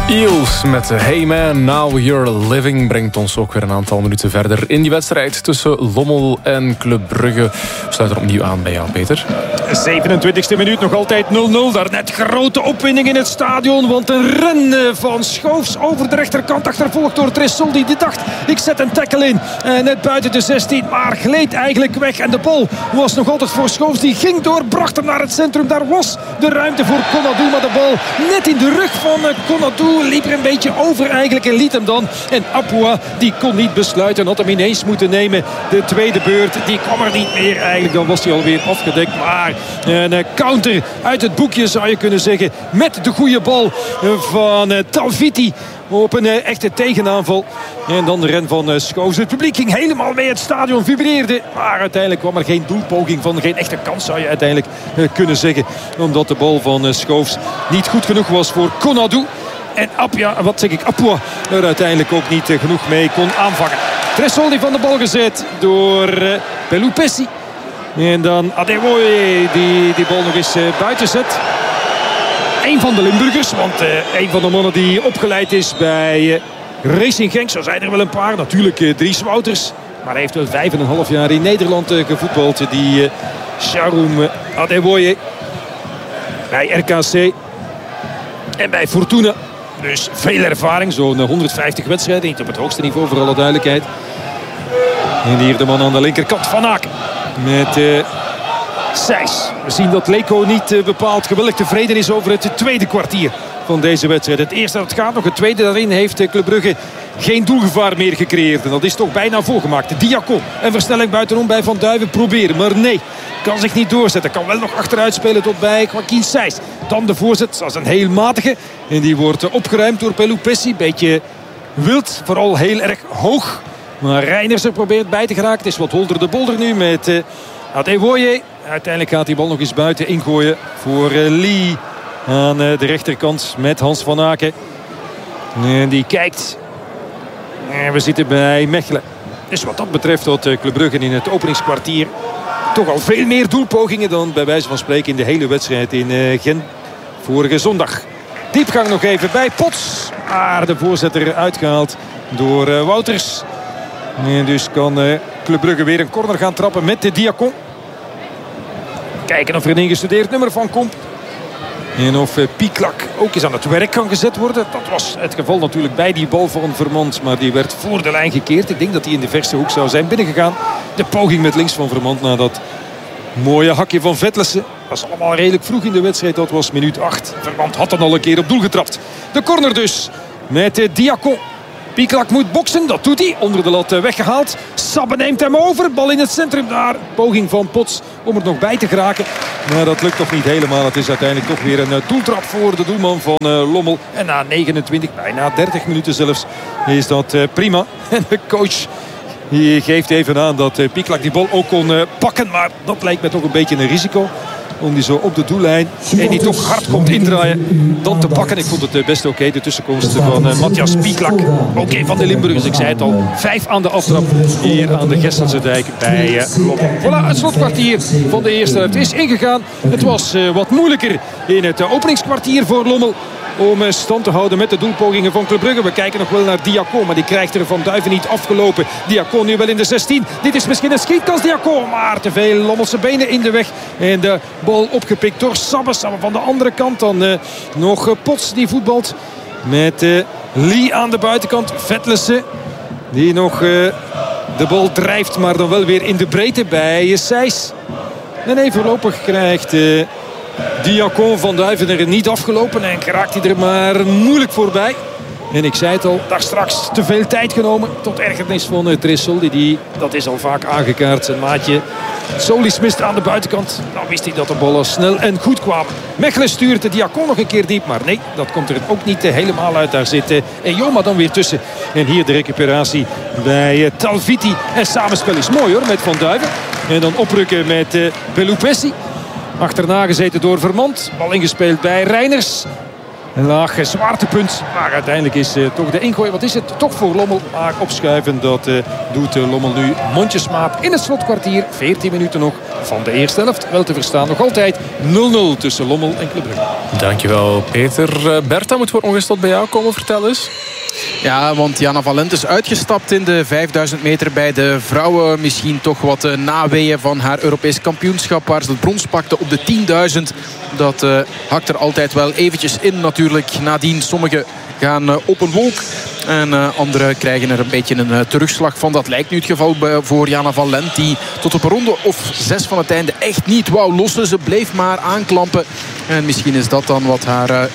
Eels met Hey Man, Now You're Living brengt ons ook weer een aantal minuten verder in die wedstrijd tussen Lommel en Club Brugge. We sluiten opnieuw aan bij jou, Peter. 27e minuut, nog altijd 0-0. Daarnet grote opwinding in het stadion, want een ren van Schoofs over de rechterkant, achtervolgd door Tressel, die dacht, ik zet een tackle in. Net buiten de 16, maar gleed eigenlijk weg. En de bal was nog altijd voor Schoofs, die ging door, bracht hem naar het centrum. Daar was de ruimte voor Konadu, maar de bal net in de rug van Konadu. Liep er een beetje over eigenlijk en liet hem dan. En Apua, die kon niet besluiten, had hem ineens moeten nemen. De tweede beurt, die kwam er niet meer eigenlijk. Dan was hij alweer afgedekt. Maar een counter uit het boekje zou je kunnen zeggen. Met de goede bal van Talviti op een echte tegenaanval. En dan de ren van Schoofs. Het publiek ging helemaal mee. Het stadion vibreerde. Maar uiteindelijk kwam er geen doelpoging van. Geen echte kans zou je uiteindelijk kunnen zeggen. Omdat de bal van Schoofs niet goed genoeg was voor Konadu. En Apua er uiteindelijk ook niet genoeg mee kon aanvangen. Tressel die van de bal gezet door Pelupessi. En dan Adewoye die bal nog eens buiten zet. Eén van de Limburgers, want een van de mannen die opgeleid is bij Racing Genk. Zo zijn er wel een paar. Natuurlijk Dries Wouters. Maar hij heeft wel 5,5 jaar in Nederland gevoetbald. Die Sharoum Adewoye bij RKC en bij Fortuna. Dus veel ervaring, zo'n 150 wedstrijden. Niet op het hoogste niveau, voor alle duidelijkheid. En hier de man aan de linkerkant, Van Aken. Met Sijs. We zien dat Leko niet bepaald geweldig tevreden is over het tweede kwartier van deze wedstrijd. Het eerste dat gaat, nog het tweede daarin heeft Club Brugge geen doelgevaar meer gecreëerd. En dat is toch bijna volgemaakt. De Diacon, een versnelling buitenom bij Van Duiven proberen. Maar nee, kan zich niet doorzetten. Kan wel nog achteruit spelen tot bij Joaquin Sijs. Dan de voorzet, dat is een heel matige. En die wordt opgeruimd door Pelupessi. Beetje wild, vooral heel erg hoog. Maar Reiners er probeert bij te geraken. Het is wat holder de bolder nu met Adewoye. Uiteindelijk gaat die bal nog eens buiten ingooien voor Lee. Aan de rechterkant met Hans van Aken. En die kijkt. En we zitten bij Mechelen. Dus wat dat betreft had Club Brugge in het openingskwartier toch al veel meer doelpogingen dan bij wijze van spreken in de hele wedstrijd in Gent vorige zondag. Diepgang nog even bij Pots. Maar de voorzitter uitgehaald door Wouters. En dus kan Club Brugge weer een corner gaan trappen met de Diacon. Kijken of er een ingestudeerd nummer van komt. En of Pieklak ook eens aan het werk kan gezet worden. Dat was het geval natuurlijk bij die bal van Vermand. Maar die werd voor de lijn gekeerd. Ik denk dat hij in de verste hoek zou zijn binnengegaan. De poging met links van Vermand na dat mooie hakje van Vetlessen. Dat was allemaal redelijk vroeg in de wedstrijd. Dat was minuut 8. Vermand had dan al een keer op doel getrapt. De corner dus met Diacon. Pieklak moet boksen, dat doet hij. Onder de lat weggehaald. Sabbe neemt hem over. Bal in het centrum daar. Poging van Pots om er nog bij te geraken. Maar dat lukt toch niet helemaal. Het is uiteindelijk toch weer een doeltrap voor de doelman van Lommel. En na 29, bijna 30 minuten zelfs, is dat prima. En de coach die geeft even aan dat Pieklak die bal ook kon pakken. Maar dat lijkt me toch een beetje een risico. Om die zo op de doellijn en die toch hard komt indraaien dan te pakken. Ik vond het best oké. De tussenkomst van Matthias Pieklak. Ook een van de Limburgers. Ik zei het al. 5 aan de aftrap hier aan de Gessense dijk bij Lommel. Voilà, het slotkwartier van de eerste helft is ingegaan. Het was wat moeilijker in het openingskwartier voor Lommel om stand te houden met de doelpogingen van Club Brugge. We kijken nog wel naar Diacon, maar die krijgt er Van Duiven niet afgelopen. Diacon nu wel in de 16. Dit is misschien een schietkans, Diacon, maar te veel Lommelse benen in de weg. En de bal opgepikt door Sabbe. Sabbe van de andere kant. Dan nog Pots die voetbalt met Lee aan de buitenkant. Vetlessen die nog de bal drijft, maar dan wel weer in de breedte bij Sijs. En voorlopig krijgt Diacon Van Duiven er niet afgelopen. En raakt hij er maar moeilijk voorbij. En ik zei het al, daar straks te veel tijd genomen. Tot ergernis van Tressel. Dat is al vaak aangekaart. Zijn maatje Solis mist aan de buitenkant. Dan wist hij dat de ballen snel en goed kwamen. Mechelen stuurt de Diacon nog een keer diep. Maar nee, dat komt er ook niet helemaal uit. Daar zit Ejoma dan weer tussen. En hier de recuperatie bij Talviti. En samenspel is mooi hoor, met Van Duiven. En dan oprukken met Pelupessi. Achterna gezeten door Vermand. Bal ingespeeld bij Reiners. laag zwaartepunt. Maar uiteindelijk is toch de ingooi, wat is het, toch voor Lommel. Maar opschuiven, dat doet Lommel nu mondjesmaat in het slotkwartier. 14 minuten nog van de eerste helft. Wel te verstaan, nog altijd 0-0 tussen Lommel en Club Brugge. Dankjewel, Peter. Bertha, moeten we nog eens tot bij jou komen? Vertel eens. Ja, want Jana Valent is uitgestapt in de 5000 meter bij de vrouwen. Misschien toch wat naweeën van haar Europees kampioenschap, waar ze het brons pakte op de 10.000. Dat hakt er altijd wel eventjes in natuurlijk. Nadien, sommigen gaan op een wolk. En anderen krijgen er een beetje een terugslag van. Dat lijkt nu het geval voor Jana Valent, die tot op een ronde of 6 van het einde echt niet wou lossen. Ze bleef maar aanklampen. En misschien is dat dan wat haar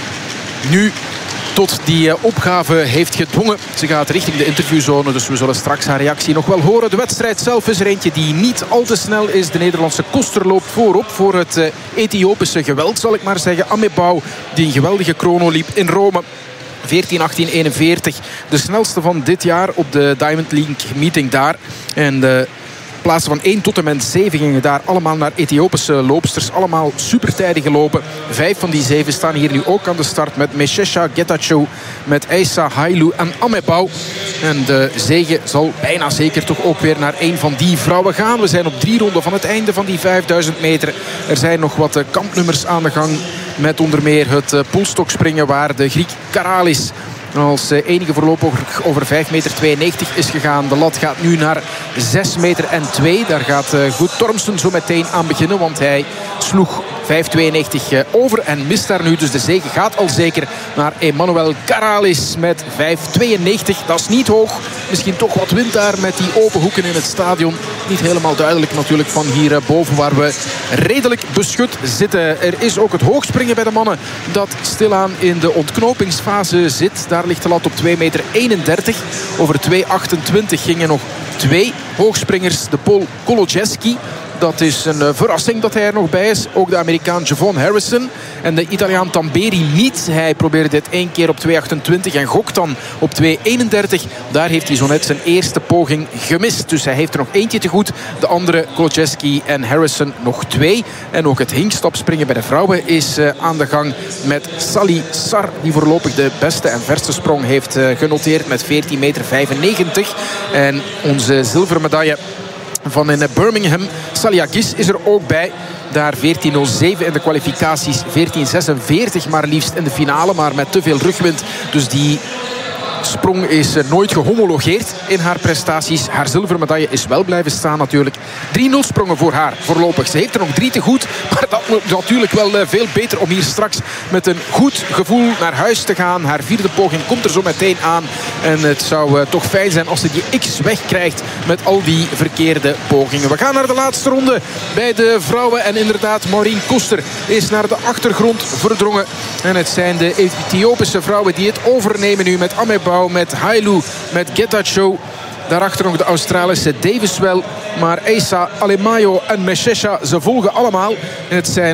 nu tot die opgave heeft gedwongen. Ze gaat richting de interviewzone, dus we zullen straks haar reactie nog wel horen. De wedstrijd zelf is er eentje die niet al te snel is. De Nederlandse Koster loopt voorop voor het Ethiopische geweld, zal ik maar zeggen. Amebau, die een geweldige chrono liep in Rome. 14:18:41. De snelste van dit jaar op de Diamond League meeting daar. En de plaatsen van 1 tot en met 7 gingen daar allemaal naar Ethiopische loopsters. Allemaal supertijdig gelopen. 5 van die 7 staan hier nu ook aan de start. Met Meshesha Getachew, met Eisa Hailu en Amebau. En de zege zal bijna zeker toch ook weer naar een van die vrouwen gaan. We zijn op 3 ronden van het einde van die 5000 meter. Er zijn nog wat kampnummers aan de gang. Met onder meer het poelstokspringen, waar de Griek Karalis als enige voorlopig over 5,92 meter is gegaan. De lat gaat nu naar 6,2 meter. Daar gaat Goed Tormsen zo meteen aan beginnen, want hij sloeg 5,92 over en mist daar nu. Dus de zege gaat al zeker naar Emmanuel Karalis met 5,92. Dat is niet hoog. Misschien toch wat wind daar met die open hoeken in het stadion. Niet helemaal duidelijk natuurlijk van hier boven, waar we redelijk beschut zitten. Er is ook het hoogspringen bij de mannen dat stilaan in de ontknopingsfase zit. Daar ligt de lat op 2,31 meter. Over 2,28 gingen nog 2 hoogspringers. De Pool Kolodziejski. Dat is een verrassing dat hij er nog bij is. Ook de Amerikaan Javon Harrison. En de Italiaan Tamberi niet. Hij probeerde dit 1 keer op 2,28 en gokt dan op 2,31. Daar heeft hij zo net zijn eerste poging gemist. Dus hij heeft er nog eentje te goed. De andere, Kolodziejski en Harrison, nog 2. En ook het hinkstapspringen bij de vrouwen is aan de gang met Sally Sar, die voorlopig de beste en verste sprong heeft genoteerd met 14,95 meter. En onze zilveren medaille van in Birmingham, Saliagis, is er ook bij. Daar 14:07 in de kwalificaties, 14:46 maar liefst in de finale, maar met te veel rugwind. Dus die sprong is nooit gehomologeerd in haar prestaties. Haar zilveren medaille is wel blijven staan natuurlijk. 3-0 sprongen voor haar voorlopig. Ze heeft er nog 3 te goed. Maar dat moet natuurlijk wel veel beter om hier straks met een goed gevoel naar huis te gaan. Haar 4e poging komt er zo meteen aan. En het zou toch fijn zijn als ze die X wegkrijgt met al die verkeerde pogingen. We gaan naar de laatste ronde bij de vrouwen. En inderdaad, Maureen Koster is naar de achtergrond verdrongen. En het zijn de Ethiopische vrouwen die het overnemen nu met Amebau, met Hailu, met Getachew. Daarachter nog de Australische Davis wel. Maar Eisa, Alemayo en Meshesha, ze volgen allemaal. En het zijn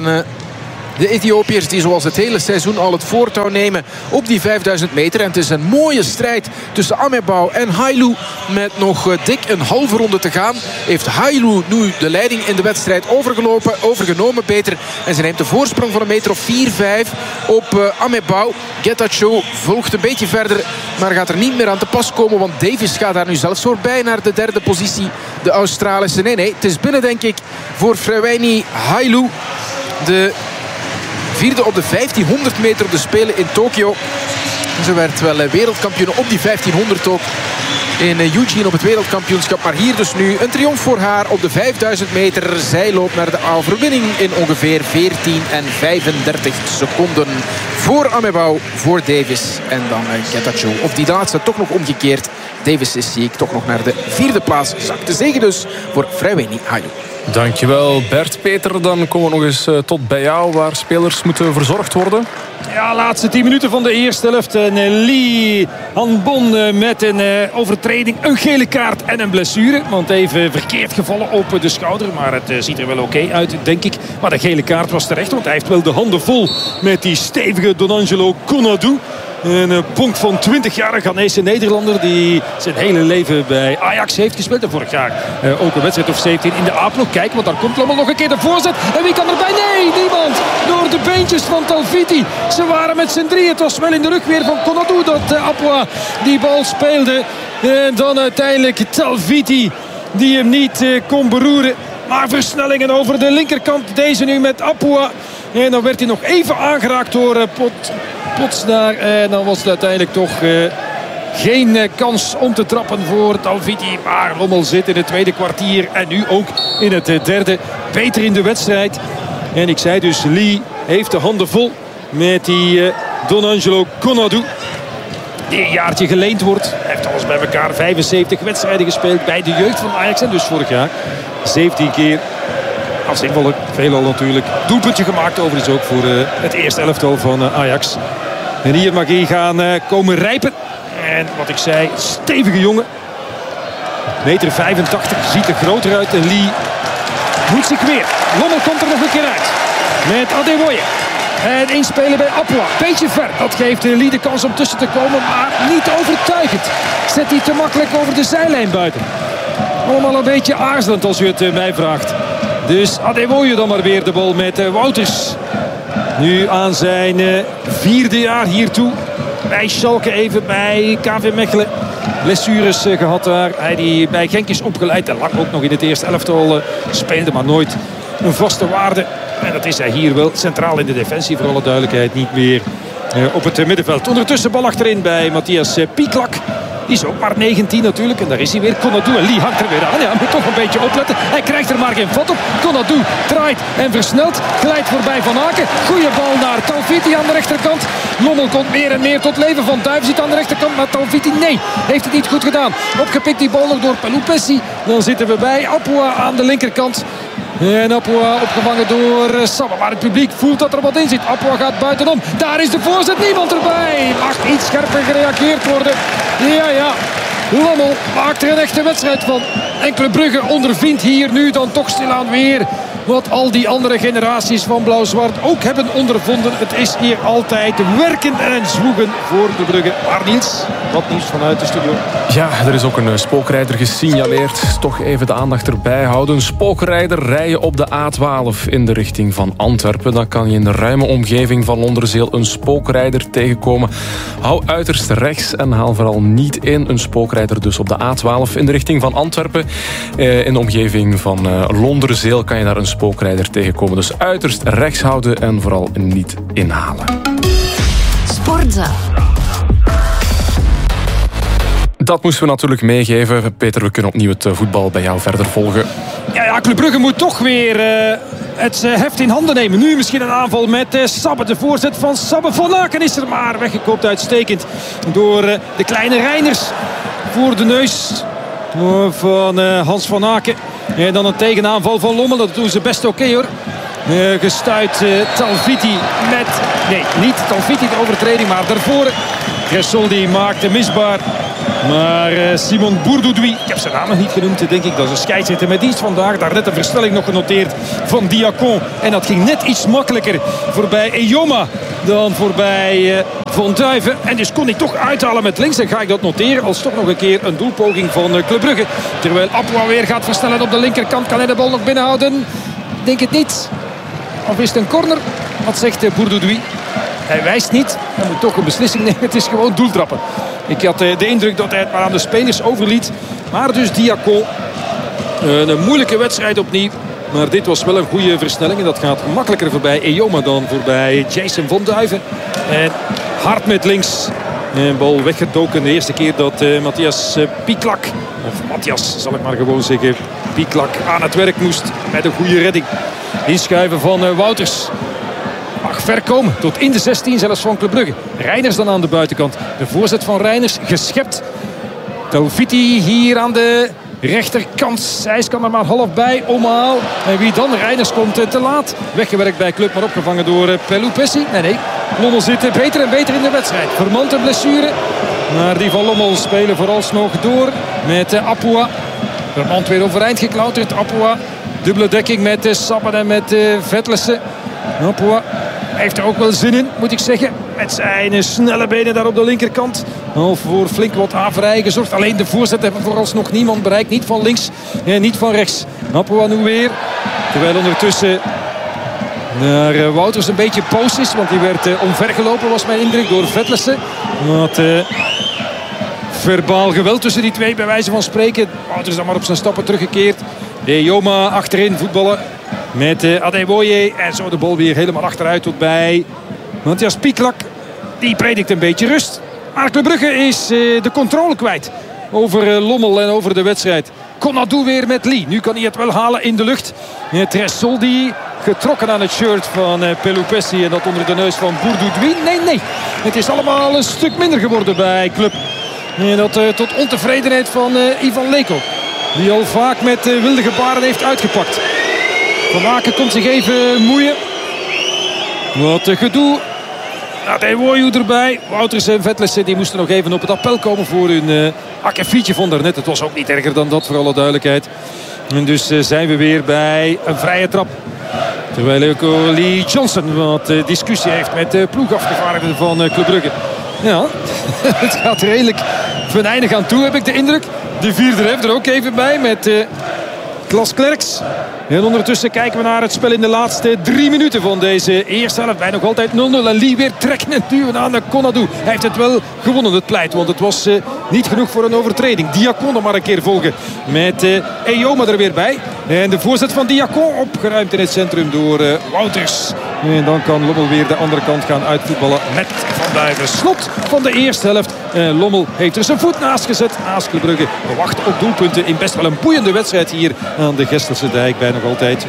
de Ethiopiërs die zoals het hele seizoen al het voortouw nemen op die 5000 meter. En het is een mooie strijd tussen Amebau en Hailu. Met nog dik een halve ronde te gaan. Heeft Hailu nu de leiding in de wedstrijd overgenomen beter. En ze neemt de voorsprong van een meter of 4-5 op Amebau. Getachew volgt een beetje verder, maar gaat er niet meer aan te pas komen. Want Davis gaat daar nu zelfs voorbij naar de 3e positie. De Australische. Nee, het is binnen denk ik voor Freweni Hailu. De 4e op de 1500 meter op de Spelen in Tokio. Ze werd wel wereldkampioen op die 1500 ook in Eugene op het wereldkampioenschap. Maar hier dus nu een triomf voor haar op de 5000 meter. Zij loopt naar de overwinning in ongeveer 14 en 35 seconden. Voor Amebau, voor Davis en dan Getachew. Of die laatste toch nog omgekeerd. Davis is, zie ik, toch nog naar de 4e plaats. Zakt de zege dus voor Freweni Hailu. Dankjewel Bert. Peter, dan komen we nog eens tot bij jou, waar spelers moeten verzorgd worden. Ja, laatste 10 minuten van de eerste helft. Lee Hanbon met een overtreding, een gele kaart en een blessure. Want even verkeerd gevallen op de schouder. Maar het ziet er wel oké uit, denk ik. Maar de gele kaart was terecht, want hij heeft wel de handen vol met die stevige Donangelo Konadu. Een bonk van 20-jarige Ghanese Nederlander die zijn hele leven bij Ajax heeft gespeeld. En vorig jaar ook een wedstrijd of 17 in de A-ploeg. Kijk, want daar komt allemaal nog een keer de voorzet. En wie kan erbij? Nee, niemand. Door de beentjes van Talviti. Ze waren met z'n drieën. Het was wel in de rug weer van Konadu dat Apua die bal speelde. En dan uiteindelijk Talviti die hem niet kon beroeren. Maar versnellingen over de linkerkant. Deze nu met Apua. En dan werd hij nog even aangeraakt door Potsdaar. En dan was het uiteindelijk toch geen kans om te trappen voor Talviti. Maar Lommel zit in het tweede kwartier. En nu ook in het derde. Beter in de wedstrijd. En ik zei dus, Lee heeft de handen vol met die Donangelo Konadu. Die een jaartje geleend wordt. Hij heeft alles bij elkaar 75 wedstrijden gespeeld bij de jeugd van Ajax. En dus vorig jaar 17 keer als invaller. Veelal natuurlijk. Doelpuntje gemaakt overigens ook voor het eerste elftal van Ajax. En hier mag hij gaan komen rijpen. En wat ik zei, stevige jongen. 1,85 meter, ziet er groter uit. En Lee moet zich weer. Lommel komt er nog een keer uit. Met Adewooye. En inspelen bij Apua. Beetje ver. Dat geeft Lee de kans om tussen te komen. Maar niet overtuigend. Zet hij te makkelijk over de zijlijn buiten. Allemaal een beetje aarzelend als u het mij vraagt. Dus Adewooye dan maar weer de bal met Wouters. Nu aan zijn 4e jaar hiertoe. Bij Schalke even, bij KV Mechelen. Blessures gehad daar. Hij die bij Genk is opgeleid. En lang ook nog in het eerste elftal speelde. Maar nooit een vaste waarde. En dat is hij hier wel. Centraal in de defensie voor alle duidelijkheid. Niet meer op het middenveld. Ondertussen bal achterin bij Matthias Pieklak. Die is ook maar 19 natuurlijk. En daar is hij weer. Konadu. En Lee hangt er weer aan. Ja, moet toch een beetje opletten. Hij krijgt er maar geen vat op. Konadu draait en versnelt. Glijdt voorbij Van Aken. Goeie bal naar Talviti aan de rechterkant. Lommel komt meer en meer tot leven. Van Duif zit aan de rechterkant. Maar Talviti, nee, heeft het niet goed gedaan. Opgepikt die bal nog door Pelupessi. Dan zitten we bij Apua aan de linkerkant. En Apua opgevangen door Sabba. Maar het publiek voelt dat er wat in zit. Apua gaat buitenom. Daar is de voorzet. Niemand erbij. Mag iets scherper gereageerd worden. Ja. Lommel maakt er een echte wedstrijd van. En Club Brugge ondervindt hier nu dan toch stilaan weer wat al die andere generaties van Blauw-Zwart ook hebben ondervonden. Het is hier altijd werken en zwoegen voor de Brugge. Maar Niels, wat nieuws vanuit de studio? Ja, er is ook een spookrijder gesignaleerd. Toch even de aandacht erbij houden. Spookrijder rijden op de A12 in de richting van Antwerpen. Dan kan je in de ruime omgeving van Londerzeel een spookrijder tegenkomen. Hou uiterst rechts en haal vooral niet in. Een spookrijder dus op de A12 in de richting van Antwerpen. In de omgeving van Londerzeel kan je daar een spookrijder tegenkomen. Dus uiterst rechts houden en vooral niet inhalen. Sportza. Dat moesten we natuurlijk meegeven. Peter, we kunnen opnieuw het voetbal bij jou verder volgen. Ja, Club Brugge moet toch weer het heft in handen nemen. Nu misschien een aanval met Sabbe. De voorzet van Sabbe. Van Aken is er maar weggekoopt uitstekend door de kleine Reiners. Voor de neus van Hans van Aken. En dan een tegenaanval van Lommel. Dat doen ze best oké, hoor. Gestuit Talviti met... Nee, niet Talviti de overtreding, maar daarvoor. Cresoldi maakte misbaar. Maar Simon Bourdoudoui, ik heb zijn naam nog niet genoemd, denk ik. Dat is een scheidsrechter met dienst vandaag. Daar net een versnelling nog genoteerd van Diacon. En dat ging net iets makkelijker voorbij Eyoma dan voorbij Van Duiven. En dus kon hij toch uithalen met links. En ga ik dat noteren als toch nog een keer een doelpoging van Club Brugge. Terwijl Apua weer gaat versnellen op de linkerkant. Kan hij de bal nog binnenhouden? Denk het niet. Of is het een corner? Wat zegt Bourdoudoui? Hij wijst niet. Hij moet toch een beslissing nemen. Het is gewoon doeltrappen. Ik had de indruk dat hij het maar aan de spelers overliet. Maar dus Diacon. Een moeilijke wedstrijd opnieuw. Maar dit was wel een goede versnelling. En dat gaat makkelijker voorbij Eyoma dan voorbij Jason Van Duiven. En hard met links. Een bal weggetoken. De eerste keer dat Matthias Pieklak, of Matthias zal ik maar gewoon zeggen, Pieklak aan het werk moest. Met een goede redding. Inschuiven van Wouters. Mag ver komen. Tot in de 16 zelfs van Club Brugge. Reiners dan aan de buitenkant. De voorzet van Reiners geschept. Talviti hier aan de rechterkant. Sijs kan er maar half bij. Omhaal. En wie dan? Reiners komt te laat. Weggewerkt bij Club, maar opgevangen door Pelupessi. Nee. Lommel zit beter en beter in de wedstrijd. Vermand een blessure. Maar die van Lommel spelen vooralsnog door met Apua. Vermand weer overeind geklauterd. Apua. Dubbele dekking met Sabben en met Vetlesen. Apua heeft er ook wel zin in, moet ik zeggen. met zijn snelle benen daar op de linkerkant. Al voor flink wat averij gezorgd. Alleen de voorzet hebben vooralsnog niemand bereikt. Niet van links en niet van rechts. Apoanou weer. Terwijl ondertussen naar Wouters een beetje boos is. Want die werd omvergelopen, was mijn indruk, door Vetlesen. Wat verbaal geweld tussen die twee, bij wijze van spreken. Wouters dan maar op zijn stappen teruggekeerd. Eyoma achterin voetballen met Adeboye. En zo de bal weer helemaal achteruit tot bij Matthias Pieklak. Die predikt een beetje rust. Maar Club Brugge is de controle kwijt over Lommel en over de wedstrijd. Konadu weer met Lee. Nu kan hij het wel halen in de lucht. Tressoldi getrokken aan het shirt van Pelupessi. En dat onder de neus van Bourdoudoui. Nee. Het is allemaal een stuk minder geworden bij Club. En dat tot ontevredenheid van Ivan Leko. Die al vaak met wilde gebaren heeft uitgepakt. Van Aken komt zich even moeien. Wat gedoe. Adewoyu erbij. Wouters en Vetlesen die moesten nog even op het appel komen voor hun akkefietje van daarnet. Het was ook niet erger dan dat, voor alle duidelijkheid. En dus zijn we weer bij een vrije trap. Terwijl ook Lee Johnson wat discussie heeft met de ploegafgevaardigden van Club Brugge. Ja, het gaat redelijk venijnig aan toe, heb ik de indruk. De vierde heeft er ook even bij met Klas Klerks. En ondertussen kijken we naar het spel in de laatste 3 minuten van deze eerste helft. Bij nog altijd 0-0. En Lee weer trekken en duwen aan de Konadu. Hij heeft het wel gewonnen, het pleit. Want het was niet genoeg voor een overtreding. Diacon nog maar een keer volgen. Met Eyoma er weer bij. En de voorzet van Diacon opgeruimd in het centrum door Wouters. En dan kan Lommel weer de andere kant gaan uitvoetballen met Van Duiven. Slot van de eerste helft. Lommel heeft er zijn voet naast gezet. AS Club Brugge wacht op doelpunten in best wel een boeiende wedstrijd hier aan de Gestelse Dijk. Bij nog altijd 0-0.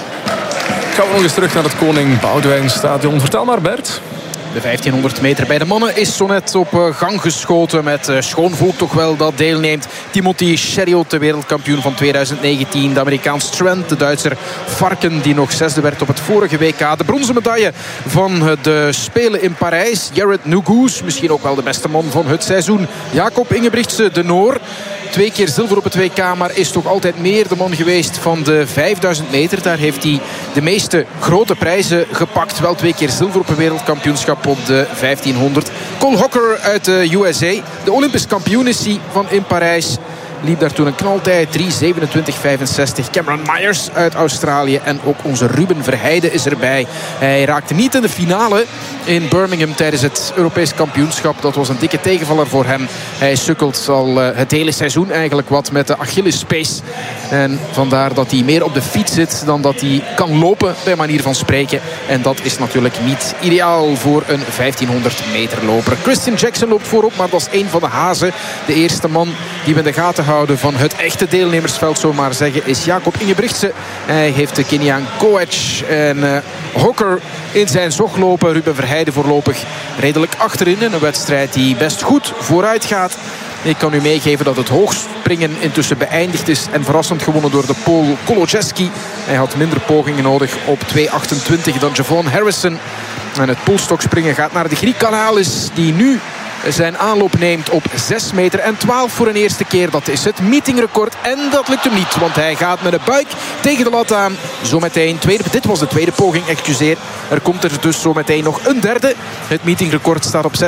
Gaan we nog eens terug naar het Koning Boudewijn Stadion. Vertel maar, Bert. De 1500 meter bij de mannen is zo net op gang geschoten. Met schoon volk toch wel dat deelneemt. Timothy Cheruiyot, de wereldkampioen van 2019. De Amerikaans Trent, de Duitser Varken, die nog 6e werd op het vorige WK. De bronzen medaille van de Spelen in Parijs. Jared Nuguse, misschien ook wel de beste man van het seizoen. Jacob Ingebrigtsen, de Noor. 2 keer zilver op het WK, maar is toch altijd meer de man geweest van de 5000 meter. Daar heeft hij de meeste grote prijzen gepakt. Wel 2 keer zilver op een wereldkampioenschap op de 1500. Cole Hocker uit de USA. De Olympisch kampioen is hij van in Parijs. Liep daar toen een knaltijd 3:27:65. Cameron Myers uit Australië. En ook onze Ruben Verheijden is erbij. Hij raakte niet in de finale in Birmingham tijdens het Europees kampioenschap. Dat was een dikke tegenvaller voor hem. Hij sukkelt al het hele seizoen eigenlijk wat met de Achillespees. En vandaar dat hij meer op de fiets zit dan dat hij kan lopen, bij manier van spreken. En dat is natuurlijk niet ideaal voor een 1500 meter loper. Christian Jackson loopt voorop, maar dat is een van de hazen. De eerste man die we in de gaten houden van het echte deelnemersveld, zomaar zeggen, is Jacob Ingebrigtsen. Hij heeft de Keniaan Koech en Hocker in zijn zog lopen. Ruben Verheijden voorlopig redelijk achterin in een wedstrijd die best goed vooruit gaat. Ik kan u meegeven dat het hoogspringen intussen beëindigd is en verrassend gewonnen door de Pool Kolodziejski. Hij had minder pogingen nodig op 2:28 dan Javon Harrison. En het poolstokspringen gaat naar de Griek Kanalis, die nu zijn aanloop neemt op 6,12 meter voor een eerste keer. Dat is het meetingrecord en dat lukt hem niet, want hij gaat met de buik tegen de lat aan. Zometeen dit was de tweede poging, excuseer. Er komt er dus zometeen nog een derde. Het meetingrecord staat op